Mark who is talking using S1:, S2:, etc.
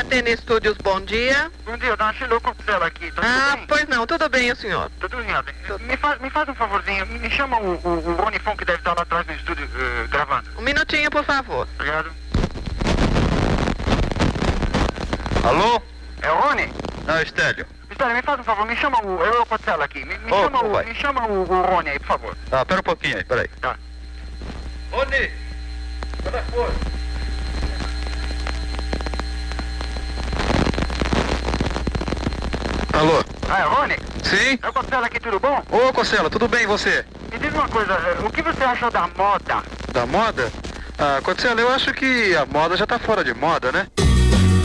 S1: TN Studios, bom dia.
S2: Bom dia, dona Sheila, o Costela aqui, tá tudo bem?
S1: Pois não, tudo bem, o senhor?
S2: Tudo em ordem. Me faz um favorzinho, me chama o Rony Fon, que deve estar lá atrás no estúdio gravando.
S1: Um minutinho, por favor.
S2: Obrigado.
S3: Alô?
S2: É o Rony?
S3: Não, Estélio.
S2: Estélio, me faz um favor, me chama o Costela aqui. Me chama o Rony aí, por favor.
S3: Ah, pera um pouquinho aí, peraí.
S2: Tá.
S3: Rony! Telefone! Alô?
S2: Ah, é o Rony?
S3: Sim?
S2: É o Costela aqui, tudo bom?
S3: Ô, Costela, tudo bem e você?
S2: Me diz uma coisa, o que você achou da moda?
S3: Da moda? Ah, Costela, eu acho que a moda já tá fora de moda, né?